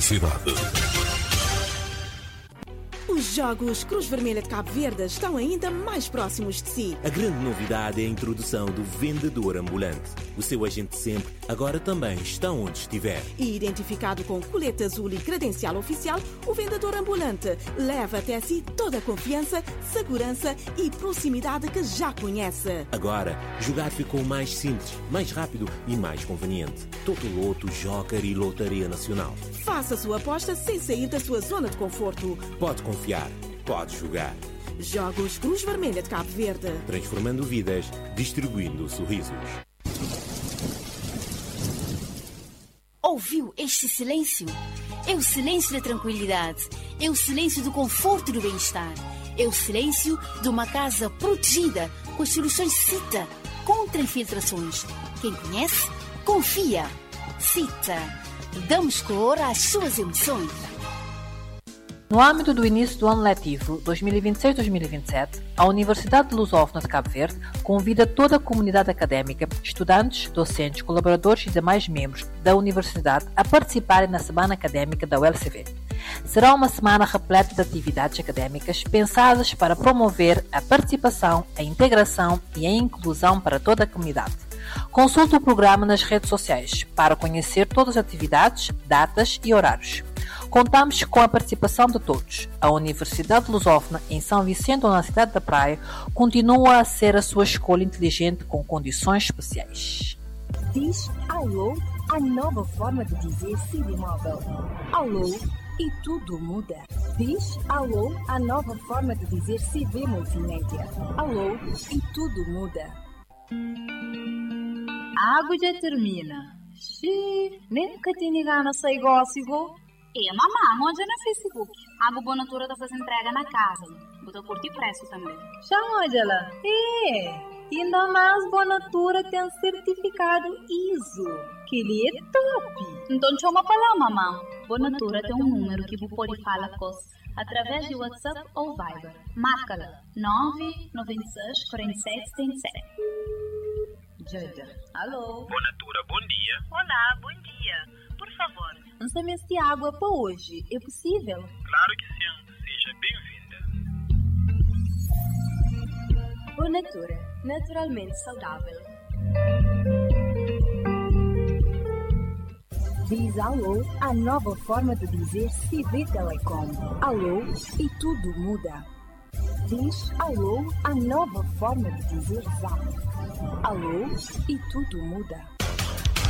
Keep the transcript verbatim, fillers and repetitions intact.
Publicidade. Os Jogos Cruz Vermelha de Cabo Verde estão ainda mais próximos de si. A grande novidade é a introdução do vendedor ambulante. O seu agente sempre, agora também está onde estiver. E identificado com colete azul e credencial oficial, o vendedor ambulante leva até si toda a confiança, segurança e proximidade que já conhece. Agora, jogar ficou mais simples, mais rápido e mais conveniente. Totoloto, Joker e Lotaria Nacional. Faça a sua aposta sem sair da sua zona de conforto. Pode confiar, pode jogar. Jogos Cruz Vermelha de Cabo Verde. Transformando vidas, distribuindo sorrisos. Ouviu este silêncio? É o silêncio da tranquilidade. É o silêncio do conforto e do bem-estar. É o silêncio de uma casa protegida com as soluções CITA contra infiltrações. Quem conhece, confia. CITA. Damos cor às suas emoções. No âmbito do início do ano letivo dois mil e vinte e seis dois mil e vinte e sete, a Universidade Lusófona de Cabo Verde convida toda a comunidade académica, estudantes, docentes, colaboradores e demais membros da Universidade a participarem na Semana Académica da U L C V. Será uma semana repleta de atividades académicas pensadas para promover a participação, a integração e a inclusão para toda a comunidade. Consulte o programa nas redes sociais para conhecer todas as atividades, datas e horários. Contamos com a participação de todos. A Universidade Lusófona, em São Vicente ou na cidade da Praia, continua a ser a sua escolha inteligente com condições especiais. Diz alô à nova forma de dizer C D Móvel. Alô e tudo muda. Diz alô à nova forma de dizer C V Multimédia. Alô e tudo muda. A água já termina. Xiii, nem nunca tinha gana de sair gócigo. E mamãe, onde é no Facebook? A Boa Natura está fazendo entrega na casa. Vou curtir preço também. Já, Angela. É, ainda mais Boa Natura tem certificado I S O, que ele é top. Então, chama para lá, mamãe. Boa Natura tem um número que você pode falar com através de WhatsApp ou Viber. Marca-la nove nove seis quatro sete sete sete. Joda. Alô? Boa Natura, bom dia. Olá, bom dia. Por favor, lançamento de água para hoje. É possível? Claro que sim. Seja bem-vinda. Boa Natura, naturalmente saudável. Diz alô à nova forma de dizer C V Telecom. Alô e tudo muda. Diz alô à nova forma de dizer Zap. Alô e tudo muda.